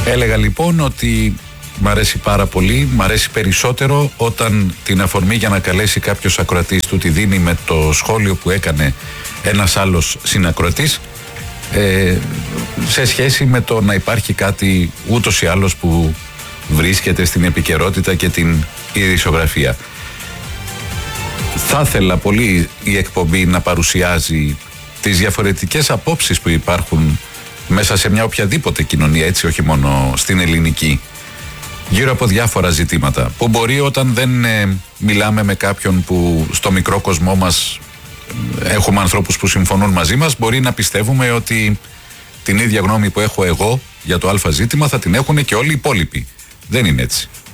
Έλεγα λοιπόν ότι μ' αρέσει πάρα πολύ, μ' αρέσει περισσότερο όταν την αφορμή για να καλέσει κάποιος ακροατής του τη δίνει με το σχόλιο που έκανε ένας άλλος συνακροατής, σε σχέση με το να υπάρχει κάτι ούτως ή άλλως που βρίσκεται στην επικαιρότητα και την ειδησιογραφία. Θα ήθελα πολύ η εκπομπή να παρουσιάζει τις διαφορετικές απόψεις που υπάρχουν μέσα σε μια οποιαδήποτε κοινωνία, έτσι, όχι μόνο στην ελληνική, γύρω από διάφορα ζητήματα που μπορεί, όταν δεν μιλάμε με κάποιον που στο μικρό κοσμό μας έχουμε ανθρώπους που συμφωνούν μαζί μας, μπορεί να πιστεύουμε ότι την ίδια γνώμη που έχω εγώ για το α ζήτημα θα την έχουν και όλοι οι υπόλοιποι. Δεν είναι έτσι.